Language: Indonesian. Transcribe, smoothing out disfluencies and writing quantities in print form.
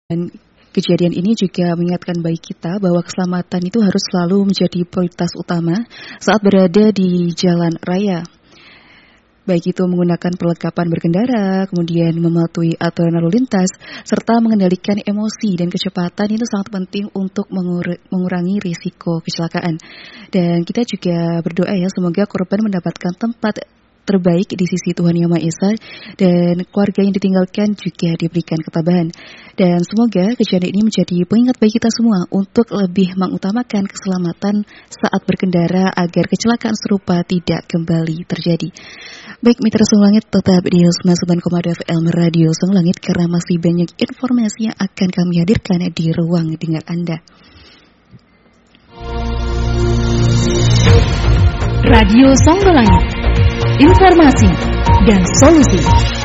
Dan kejadian ini juga mengingatkan bagi kita bahwa keselamatan itu harus selalu menjadi prioritas utama saat berada di jalan raya. Baik itu menggunakan perlengkapan berkendara, kemudian mematuhi aturan lalu lintas, serta mengendalikan emosi dan kecepatan itu sangat penting untuk mengurangi risiko kecelakaan. Dan kita juga berdoa ya, semoga korban mendapatkan tempat terbaik di sisi Tuhan Yang Maha Esa dan keluarga yang ditinggalkan juga diberikan ketabahan. Dan semoga kejadian ini menjadi pengingat bagi kita semua untuk lebih mengutamakan keselamatan saat berkendara agar kecelakaan serupa tidak kembali terjadi. Baik mitra Song Langit, tetap di 99,2 FM Radio Song Langit karena masih banyak informasi yang akan kami hadirkan di ruang dengar Anda. Radio Song Langit, informasi dan solusi.